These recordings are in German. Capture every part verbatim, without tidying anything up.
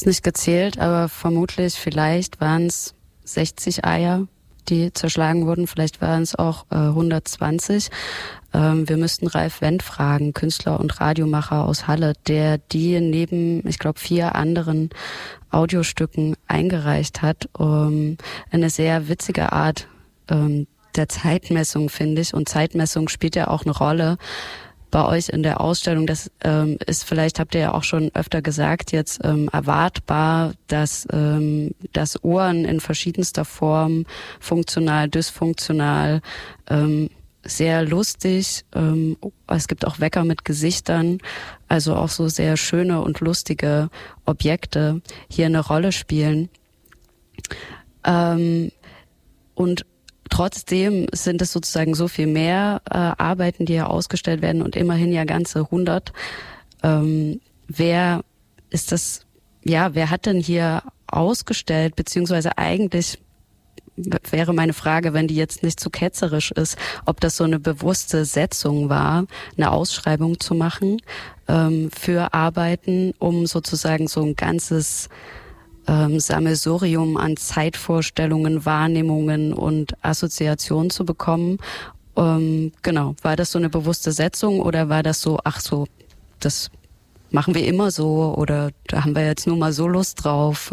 es nicht gezählt, aber vermutlich, vielleicht waren es sechzig Eier, die zerschlagen wurden. Vielleicht waren es auch äh, hundertzwanzig. Ähm, wir müssten Ralf Wendt fragen, Künstler und Radiomacher aus Halle, der die neben, ich glaube, vier anderen Audiostücken eingereicht hat. Um, eine sehr witzige Art ähm, der Zeitmessung, finde ich. Und Zeitmessung spielt ja auch eine Rolle bei euch in der Ausstellung. Das ähm, ist vielleicht, habt ihr ja auch schon öfter gesagt, jetzt ähm, erwartbar, dass ähm, das Ohren in verschiedenster Form, funktional, dysfunktional, ähm, sehr lustig, ähm, es gibt auch Wecker mit Gesichtern, also auch so sehr schöne und lustige Objekte hier eine Rolle spielen. Ähm, und Trotzdem sind es sozusagen so viel mehr äh, Arbeiten, die hier ausgestellt werden und immerhin ja ganze hundert. Ähm, wer ist das, ja, wer hat denn hier ausgestellt, beziehungsweise eigentlich wäre meine Frage, wenn die jetzt nicht zu ketzerisch ist, ob das so eine bewusste Setzung war, eine Ausschreibung zu machen ähm, für Arbeiten, um sozusagen so ein ganzes Ähm, Sammelsurium an Zeitvorstellungen, Wahrnehmungen und Assoziationen zu bekommen. Ähm, genau, war das so eine bewusste Setzung oder war das so, ach so, das machen wir immer so oder da haben wir jetzt nur mal so Lust drauf?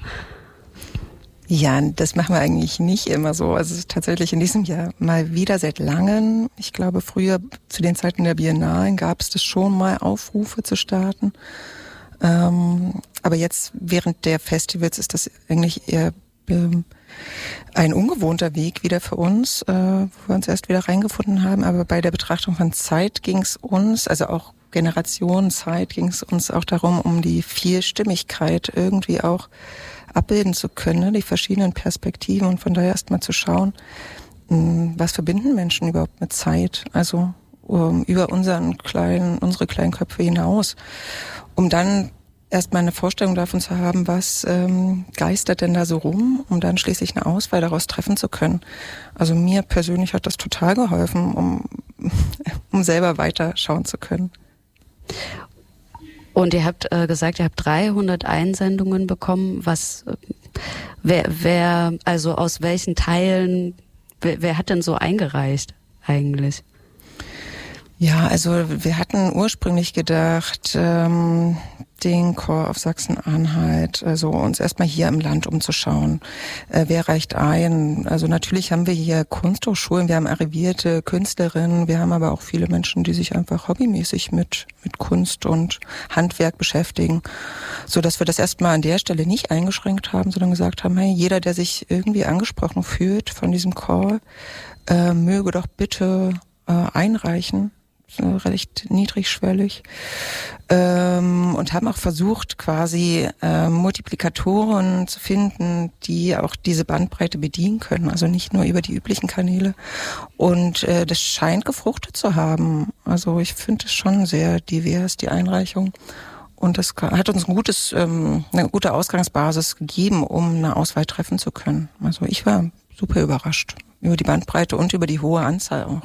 Ja, das machen wir eigentlich nicht immer so. Also es ist tatsächlich in diesem Jahr mal wieder seit langem. Ich glaube, früher zu den Zeiten der Biennalen gab es das schon mal, Aufrufe zu starten. Ähm, aber jetzt während der Festivals ist das eigentlich eher ähm, ein ungewohnter Weg wieder für uns, äh, wo wir uns erst wieder reingefunden haben. Aber bei der Betrachtung von Zeit ging es uns, also auch Generationenzeit, ging es uns auch darum, um die Vielstimmigkeit irgendwie auch abbilden zu können, ne? Die verschiedenen Perspektiven und von daher erst mal zu schauen, mh, was verbinden Menschen überhaupt mit Zeit, also um, über unseren kleinen, unsere kleinen Köpfe hinaus, um dann erstmal eine Vorstellung davon zu haben, was ähm, geistert denn da so rum, um dann schließlich eine Auswahl daraus treffen zu können. Also mir persönlich hat das total geholfen, um, um selber weiter schauen zu können. Und ihr habt äh, gesagt, ihr habt dreihundert Einsendungen bekommen. Was, äh, wer, wer, also aus welchen Teilen, wer, wer hat denn so eingereicht eigentlich? Ja, also wir hatten ursprünglich gedacht, ähm, den Chor auf Sachsen-Anhalt, also uns erstmal hier im Land umzuschauen. Äh, wer reicht ein? Also natürlich haben wir hier Kunsthochschulen, wir haben arrivierte Künstlerinnen, wir haben aber auch viele Menschen, die sich einfach hobbymäßig mit mit Kunst und Handwerk beschäftigen, so dass wir das erstmal an der Stelle nicht eingeschränkt haben, sondern gesagt haben, hey, jeder, der sich irgendwie angesprochen fühlt von diesem Call, äh, möge doch bitte äh, einreichen. Recht niedrigschwellig, ähm, und haben auch versucht, quasi äh, Multiplikatoren zu finden, die auch diese Bandbreite bedienen können, also nicht nur über die üblichen Kanäle. Und äh, das scheint gefruchtet zu haben. Also ich finde es schon sehr divers, die Einreichung. Und das hat uns ein gutes, ähm, eine gute Ausgangsbasis gegeben, um eine Auswahl treffen zu können. Also ich war super überrascht über die Bandbreite und über die hohe Anzahl auch.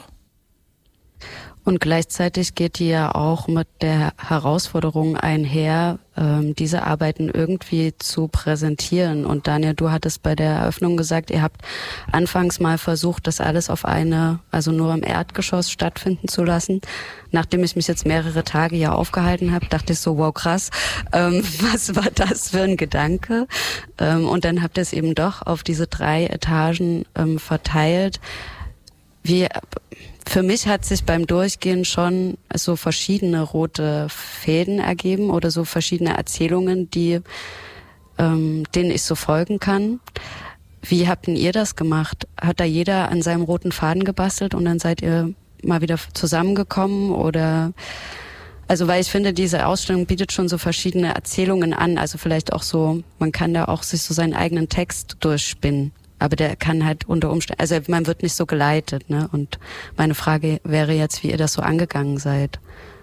Und gleichzeitig geht die ja auch mit der Herausforderung einher, ähm, diese Arbeiten irgendwie zu präsentieren. Und Daniel, du hattest bei der Eröffnung gesagt, ihr habt anfangs mal versucht, das alles auf eine, also nur im Erdgeschoss stattfinden zu lassen. Nachdem ich mich jetzt mehrere Tage hier aufgehalten habe, dachte ich so, wow, krass, ähm, was war das für ein Gedanke? Ähm, und dann habt ihr es eben doch auf diese drei Etagen ähm, verteilt. Wie... Für mich hat sich beim Durchgehen schon so verschiedene rote Fäden ergeben oder so verschiedene Erzählungen, die ähm, denen ich so folgen kann. Wie habt denn ihr das gemacht? Hat da jeder an seinem roten Faden gebastelt und dann seid ihr mal wieder zusammengekommen? Oder also weil ich finde, diese Ausstellung bietet schon so verschiedene Erzählungen an. Also vielleicht auch so, man kann da auch sich so seinen eigenen Text durchspinnen. Aber der kann halt unter Umständen, also man wird nicht so geleitet, ne? Und meine Frage wäre jetzt, wie ihr das so angegangen seid.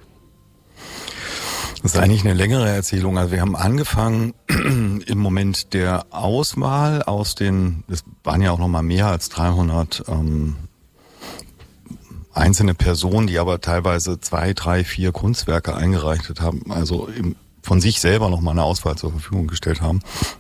Das ist eigentlich eine längere Erzählung. Also wir haben angefangen im Moment der Auswahl aus den, es waren ja auch noch mal mehr als dreihundert ähm, einzelne Personen, die aber teilweise zwei, drei, vier Kunstwerke eingereicht haben. Also im, von sich selber noch mal eine Auswahl zur Verfügung gestellt haben.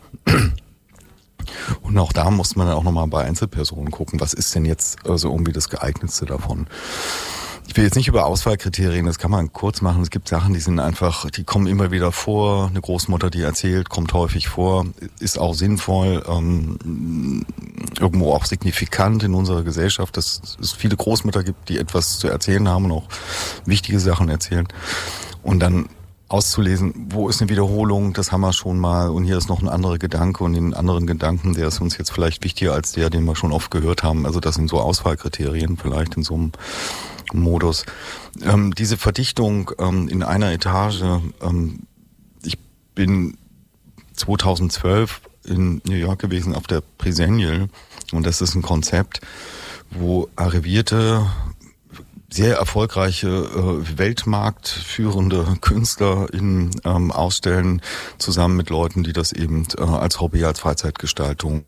Und auch da muss man dann auch nochmal bei Einzelpersonen gucken, was ist denn jetzt also irgendwie das Geeignetste davon. Ich will jetzt nicht über Auswahlkriterien, das kann man kurz machen. Es gibt Sachen, die sind einfach, die kommen immer wieder vor. Eine Großmutter, die erzählt, kommt häufig vor, ist auch sinnvoll, ähm, irgendwo auch signifikant in unserer Gesellschaft, dass es viele Großmütter gibt, die etwas zu erzählen haben und auch wichtige Sachen erzählen. Und dann auszulesen, wo ist eine Wiederholung, das haben wir schon mal und hier ist noch ein anderer Gedanke und den anderen Gedanken, der ist uns jetzt vielleicht wichtiger als der, den wir schon oft gehört haben. Also das sind so Auswahlkriterien vielleicht in so einem Modus. Ähm, diese Verdichtung ähm, in einer Etage, ähm, ich bin zweitausendzwölf in New York gewesen auf der Presenial und das ist ein Konzept, wo arrivierte sehr erfolgreiche äh, weltmarktführende Künstler in, ähm, ausstellen, zusammen mit Leuten, die das eben äh, als Hobby, als Freizeitgestaltung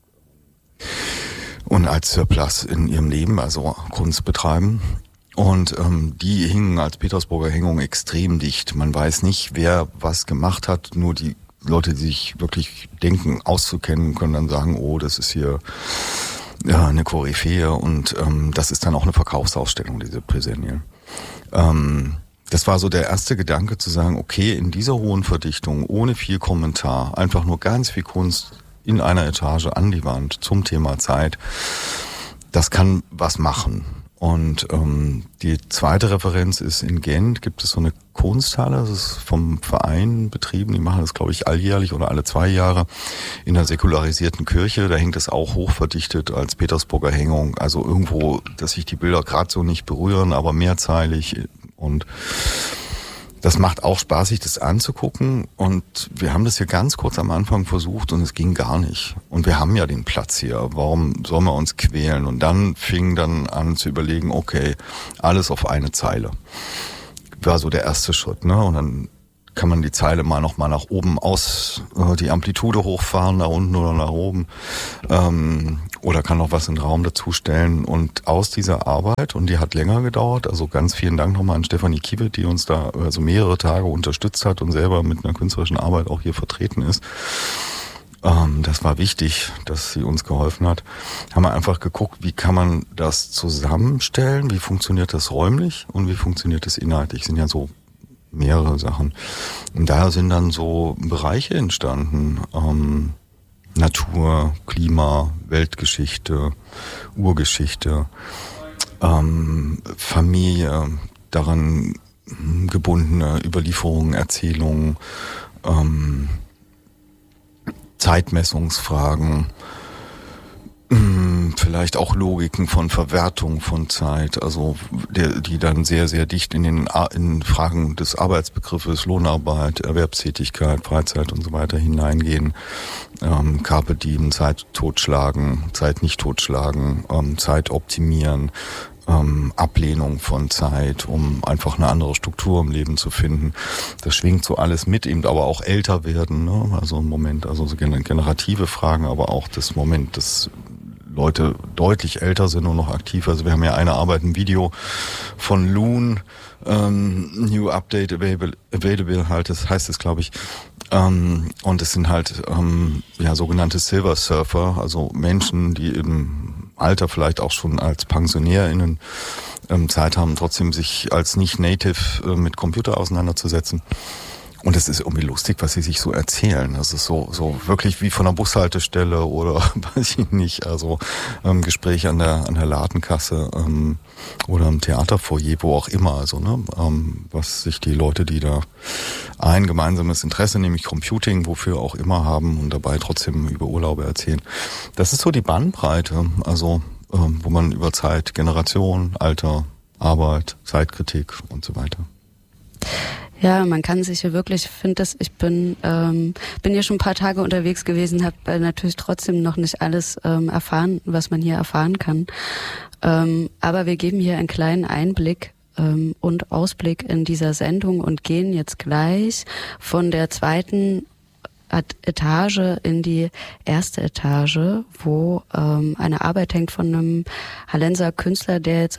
und als Surplus in ihrem Leben, also Kunst betreiben. Und ähm, die hingen als Petersburger Hängung extrem dicht. Man weiß nicht, wer was gemacht hat, nur die Leute, die sich wirklich denken, auszukennen, können dann sagen, oh, das ist hier ja, eine Koryphäe und ähm, das ist dann auch eine Verkaufsausstellung, diese Presenial. Ähm, das war so der erste Gedanke zu sagen, okay, in dieser hohen Verdichtung, ohne viel Kommentar, einfach nur ganz viel Kunst in einer Etage an die Wand zum Thema Zeit, das kann was machen. Und ähm, die zweite Referenz ist in Gent, gibt es so eine Kunsthalle, das ist vom Verein betrieben, die machen das, glaube ich, alljährlich oder alle zwei Jahre in der säkularisierten Kirche, da hängt es auch hochverdichtet als Petersburger Hängung, also irgendwo, dass sich die Bilder gerade so nicht berühren, aber mehrzeilig und das macht auch Spaß, sich das anzugucken und wir haben das hier ganz kurz am Anfang versucht und es ging gar nicht. Und wir haben ja den Platz hier, warum sollen wir uns quälen? Und dann fing dann an zu überlegen, okay, alles auf eine Zeile. War so der erste Schritt, ne? Und dann kann man die Zeile mal noch mal nach oben aus, äh, die Amplitude hochfahren, nach unten oder nach oben, ähm, oder kann noch was in den Raum dazustellen. Und aus dieser Arbeit, und die hat länger gedauert, also ganz vielen Dank nochmal an Stefanie Kiewit, die uns da also mehrere Tage unterstützt hat und selber mit einer künstlerischen Arbeit auch hier vertreten ist. Ähm, das war wichtig, dass sie uns geholfen hat. Haben wir einfach geguckt, wie kann man das zusammenstellen, wie funktioniert das räumlich und wie funktioniert das inhaltlich. Sind ja so mehrere Sachen. Und da sind dann so Bereiche entstanden. Ähm, Natur, Klima, Weltgeschichte, Urgeschichte, ähm, Familie, daran gebundene Überlieferungen, Erzählungen, ähm, Zeitmessungsfragen, vielleicht auch Logiken von Verwertung von Zeit, also der, die dann sehr, sehr dicht in den in Fragen des Arbeitsbegriffes, Lohnarbeit, Erwerbstätigkeit, Freizeit und so weiter hineingehen. Ähm, Carpe diem, Zeit totschlagen, Zeit nicht totschlagen, ähm, Zeit optimieren, ähm, Ablehnung von Zeit, um einfach eine andere Struktur im Leben zu finden. Das schwingt so alles mit, eben aber auch älter werden, ne? Also im Moment, also so generative Fragen, aber auch das Moment des Leute deutlich älter sind und noch aktiv. Also wir haben ja eine Arbeit, ein Video von Loon, ähm, New Update Available, available halt, das heißt es, glaube ich. Ähm, und es sind halt ähm, ja sogenannte Silver Surfer, also Menschen, die im Alter vielleicht auch schon als PensionärInnen ähm, Zeit haben, trotzdem sich als Nicht-Native äh, mit Computer auseinanderzusetzen. Und es ist irgendwie lustig, was sie sich so erzählen. Das ist so so wirklich wie von einer Bushaltestelle oder weiß ich nicht, also ähm, Gespräch an der an der Ladenkasse ähm, oder im Theaterfoyer, wo auch immer, also ne, ähm, was sich die Leute, die da ein gemeinsames Interesse, nämlich Computing, wofür auch immer haben und dabei trotzdem über Urlaube erzählen. Das ist so die Bandbreite, also ähm, wo man über Zeit, Generation, Alter, Arbeit, Zeitkritik und so weiter. Ja, man kann sich ja wirklich, ich finde das, ich bin ähm, bin ja schon ein paar Tage unterwegs gewesen, habe äh, natürlich trotzdem noch nicht alles ähm, erfahren, was man hier erfahren kann. Ähm, aber wir geben hier einen kleinen Einblick ähm, und Ausblick in dieser Sendung und gehen jetzt gleich von der zweiten Etage in die erste Etage, wo ähm, eine Arbeit hängt von einem Hallenser Künstler, der jetzt auch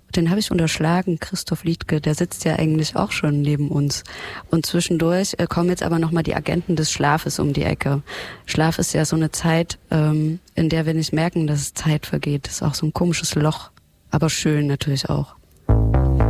den habe ich unterschlagen, Christoph Liedtke, der sitzt ja eigentlich auch schon neben uns. Und zwischendurch äh, kommen jetzt aber nochmal die Agenten des Schlafes um die Ecke. Schlaf ist ja so eine Zeit, ähm, in der wir nicht merken, dass es Zeit vergeht. Das ist auch so ein komisches Loch, aber schön natürlich auch.